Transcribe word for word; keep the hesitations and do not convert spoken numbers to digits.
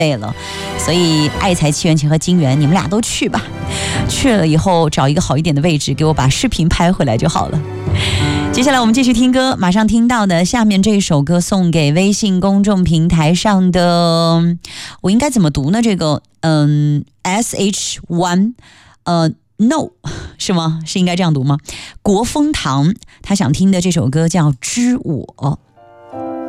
累了，所以爱才七元钱和金元你们俩都去吧，去了以后找一个好一点的位置，给我把视频拍回来就好了。接下来我们继续听歌，马上听到的下面这首歌送给微信公众平台上的，我应该怎么读呢？这个嗯 S H 一 呃 No 是吗？是应该这样读吗？国风堂他想听的这首歌叫知我。